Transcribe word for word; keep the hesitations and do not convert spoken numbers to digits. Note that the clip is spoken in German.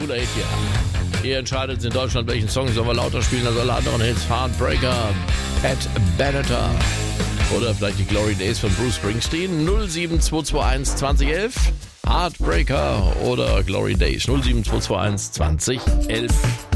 cooler Hit hier. Ihr entscheidet in Deutschland, welchen Song sollen wir lauter spielen als alle anderen Hits. Heartbreaker, Pat Benatar oder vielleicht die Glory Days von Bruce Springsteen. null sieben zwei zwei eins zwanzig elf. Heartbreaker oder Glory Days. null sieben zwei zwei eins zwanzig elf.